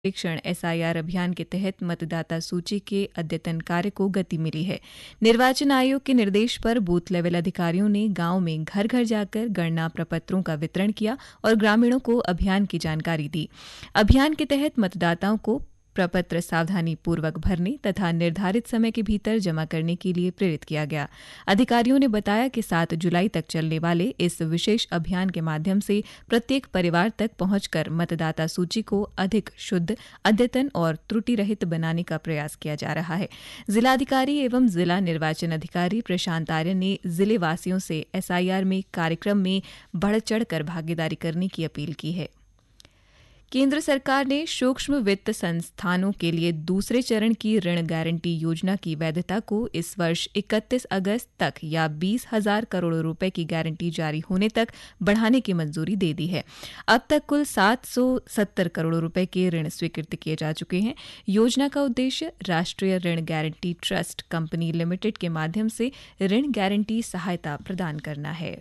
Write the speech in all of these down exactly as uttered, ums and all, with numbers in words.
सर्वेक्षण एसआईआर अभियान के तहत मतदाता सूची के अद्यतन कार्य को गति मिली है। निर्वाचन आयोग के निर्देश पर बूथ लेवल अधिकारियों ने गांव में घर घर जाकर गणना प्रपत्रों का वितरण किया और ग्रामीणों को अभियान की जानकारी दी। अभियान के तहत मतदाताओं को प्रपत्र सावधानी पूर्वक भरने तथा निर्धारित समय के भीतर जमा करने के लिए प्रेरित किया गया। अधिकारियों ने बताया कि सात जुलाई तक चलने वाले इस विशेष अभियान के माध्यम से प्रत्येक परिवार तक पहुंचकर मतदाता सूची को अधिक शुद्ध, अद्यतन और त्रुटि रहित बनाने का प्रयास किया जा रहा है। जिलाधिकारी एवं जिला निर्वाचन अधिकारी प्रशांत आर्य ने जिले वासियों से एसआईआर में कार्यक्रम में बढ़ चढ़कर भागीदारी करने की अपील की है। केंद्र सरकार ने सूक्ष्म वित्त संस्थानों के लिए दूसरे चरण की ऋण गारंटी योजना की वैधता को इस वर्ष इकतीस अगस्त तक या बीस हजार करोड़ रुपए की गारंटी जारी होने तक बढ़ाने की मंजूरी दे दी है। अब तक कुल सात सौ सत्तर करोड़ रुपए के ऋण स्वीकृत किए जा चुके हैं। योजना का उद्देश्य राष्ट्रीय ऋण गारंटी ट्रस्ट कंपनी लिमिटेड के माध्यम से ऋण गारंटी सहायता प्रदान करना है।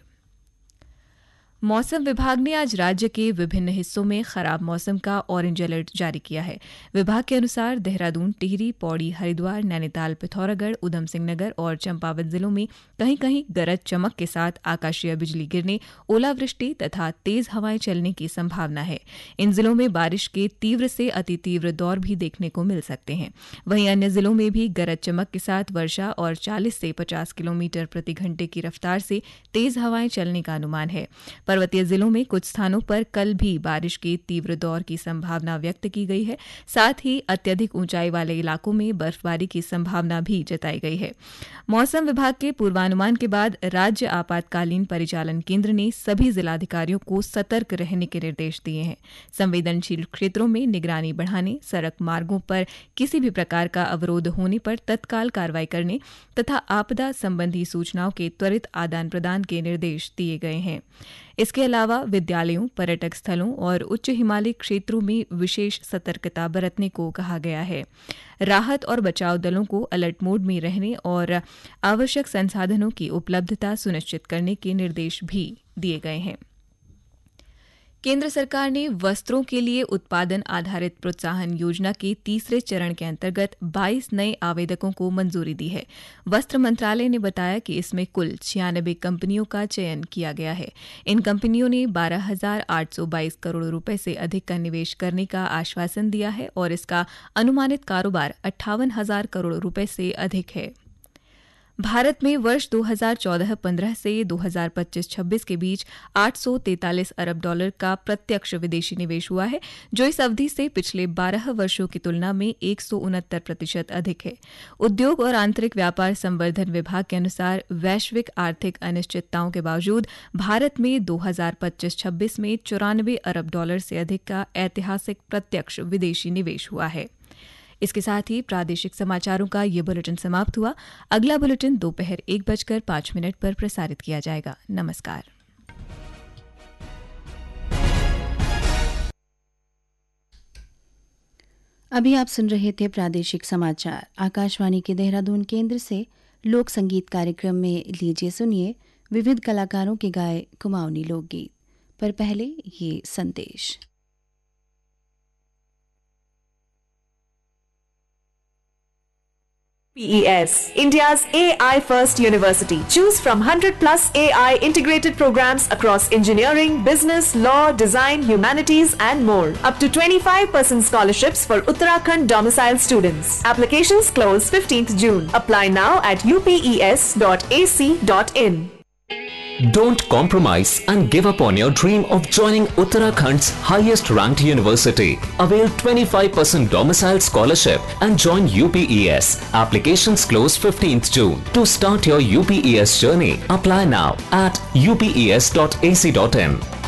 मौसम विभाग ने आज राज्य के विभिन्न हिस्सों में खराब मौसम का ऑरेंज अलर्ट जारी किया है। विभाग के अनुसार देहरादून, टिहरी, पौड़ी, हरिद्वार, नैनीताल, पिथौरागढ़, उधम सिंह नगर और चंपावत जिलों में कहीं कहीं गरज चमक के साथ आकाशीय बिजली गिरने, ओलावृष्टि तथा तेज हवाएं चलने की संभावना है। इन जिलों में बारिश के तीव्र से अति तीव्र दौर भी देखने को मिल सकते हैं। वहीं अन्य जिलों में भी गरज चमक के साथ वर्षा और चालीस से पचास किलोमीटर प्रति घंटे की रफ्तार से तेज हवाएं चलने का अनुमान है। पर्वतीय जिलों में कुछ स्थानों पर कल भी बारिश के तीव्र दौर की संभावना व्यक्त की गई है। साथ ही अत्यधिक ऊंचाई वाले इलाकों में बर्फबारी की संभावना भी जताई गई है। मौसम विभाग के पूर्वानुमान के बाद राज्य आपातकालीन परिचालन केंद्र ने सभी जिलाधिकारियों को सतर्क रहने के निर्देश दिए हैं। संवेदनशील क्षेत्रों में निगरानी बढ़ाने, सड़क मार्गों पर किसी भी प्रकार का अवरोध होने पर तत्काल कार्रवाई करने तथा आपदा संबंधी सूचनाओं के त्वरित आदान प्रदान के निर्देश दिए गए हैं। इसके अलावा विद्यालयों, पर्यटक स्थलों और उच्च हिमालयी क्षेत्रों में विशेष सतर्कता बरतने को कहा गया है। राहत और बचाव दलों को अलर्ट मोड में रहने और आवश्यक संसाधनों की उपलब्धता सुनिश्चित करने के निर्देश भी दिए गए हैं। केंद्र सरकार ने वस्त्रों के लिए उत्पादन आधारित प्रोत्साहन योजना के तीसरे चरण के अंतर्गत बाईस नए आवेदकों को मंजूरी दी है। वस्त्र मंत्रालय ने बताया कि इसमें कुल छियानबे कंपनियों का चयन किया गया है। इन कंपनियों ने बारह हजार आठ सौ बाईस करोड़ रुपए से अधिक का निवेश करने का आश्वासन दिया है और इसका अनुमानित कारोबार अट्ठावन हजार करोड़ रुपए से अधिक है। भारत में वर्ष दो हज़ार चौदह पंद्रह से दो हज़ार पच्चीस छब्बीस के बीच आठ सौ तैंतालीस अरब डॉलर का प्रत्यक्ष विदेशी निवेश हुआ है, जो इस अवधि से पिछले बारह वर्षों की तुलना में एक सौ उनहत्तर प्रतिशत अधिक है। उद्योग और आंतरिक व्यापार संवर्धन विभाग के अनुसार वैश्विक आर्थिक अनिश्चितताओं के बावजूद भारत में दो हज़ार पच्चीस छब्बीस में चौरानवे अरब डॉलर से अधिक का ऐतिहासिक प्रत्यक्ष विदेशी निवेश हुआ है। इसके साथ ही प्रादेशिक समाचारों का ये बुलेटिन समाप्त हुआ। अगला बुलेटिन दोपहर एक बजकर पांच मिनट पर प्रसारित किया जाएगा। नमस्कार। अभी आप सुन रहे थे प्रादेशिक समाचार आकाशवाणी के देहरादून केंद्र से। लोक संगीत कार्यक्रम में लीजिए सुनिए विविध कलाकारों के गाए कुमाऊनी लोकगीत। पर पहले ये संदेश। P E S, India's A I first university. Choose from one hundred plus A I integrated programs across engineering, business, law, design, humanities and more. Up to twenty-five percent scholarships for Uttarakhand domicile students. Applications close fifteenth June. Apply now at u p e s dot a c dot in. Don't compromise and give up on your dream of joining Uttarakhand's highest ranked university. Avail twenty-five percent domicile scholarship and join U P E S. Applications close fifteenth June. To start your U P E S journey, apply now at u p e s dot a c dot in.